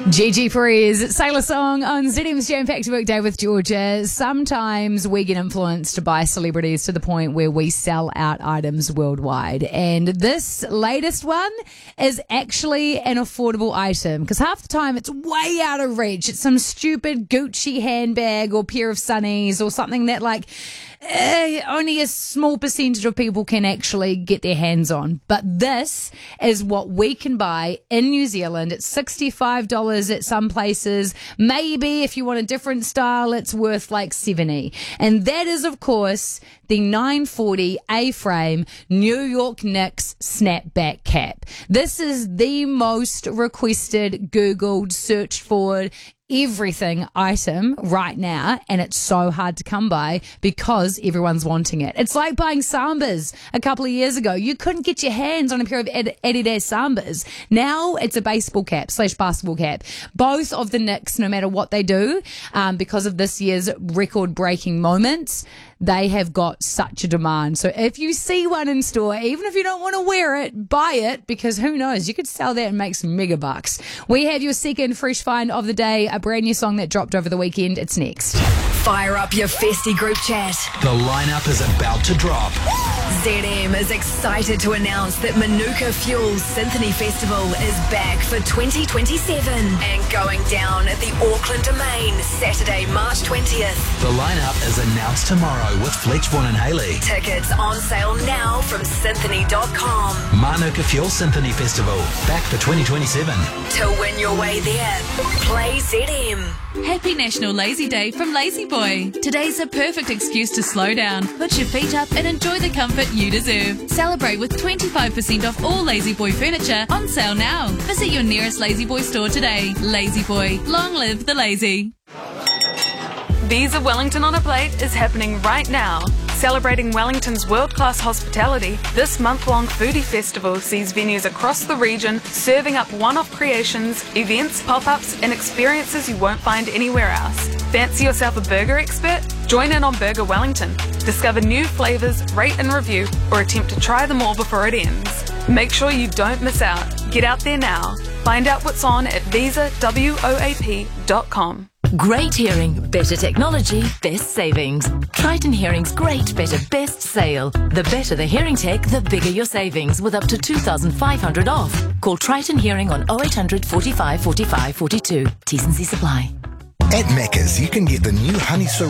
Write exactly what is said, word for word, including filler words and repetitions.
Gigi Perez, Sailor Song on Z M's Jam Packed Workday with Georgia. Sometimes we get influenced by celebrities to the point where we sell out items worldwide. And this latest one is actually an affordable item because half the time it's way out of reach. It's some stupid Gucci handbag or pair of sunnies or something that like Uh, only a small percentage of people can actually get their hands on. But this is what we can buy in New Zealand. It's sixty-five dollars at some places. Maybe if you want a different style, it's worth like seventy dollars. And that is, of course, the nine forty A-frame New York Knicks snapback cap. This is the most requested, Googled, searched for, everything item right now, and it's so hard to come by because everyone's wanting it. It's like buying Sambas a couple of years ago. You couldn't get your hands on a pair of Ad- Adidas Sambas. Now it's a baseball cap slash basketball cap. Both of the Knicks, no matter what they do, um, because of this year's record-breaking moments, they have got such a demand. So if you see one in store, even if you don't want to wear it, buy it, because who knows, you could sell that and make some mega bucks. We have your second fresh find of the day, a brand new song that dropped over the weekend. It's next. Fire up your Festy group chat. The lineup is about to drop. Z M is excited to announce that Manuka Fuels Symphony Festival is back for twenty twenty-seven and going down at the Auckland Domain Saturday, March twentieth. The lineup is announced tomorrow with Fletch, Vaughan and Haley. Tickets on sale now from symphony dot com. Manuka Fuel Symphony Festival, back for twenty twenty-seven. To win your way there, play Z M. Happy National Lazy Day from Lazy Boy. Today's a perfect excuse to slow down, put your feet up and enjoy the comfort you deserve. Celebrate with twenty-five percent off all Lazy Boy furniture on sale now. Visit your nearest Lazy Boy store today. Lazy Boy, long live the lazy. Visa Wellington on a Plate is happening right now. Celebrating Wellington's world-class hospitality, this month-long foodie festival sees venues across the region serving up one-off creations, events, pop-ups and experiences you won't find anywhere else. Fancy yourself a burger expert? Join in on Burger Wellington. Discover new flavours, rate and review, or attempt to try them all before it ends. Make sure you don't miss out. Get out there now. Find out what's on at visa woap dot com. Great hearing, better technology, best savings. Triton Hearing's great, better, best sale. The better the hearing tech, the bigger your savings, with up to two thousand five hundred dollars off. Call Triton Hearing on oh eight hundred, forty-five, forty-five, forty-two. T's and C's apply. At Macca's, you can get the new honey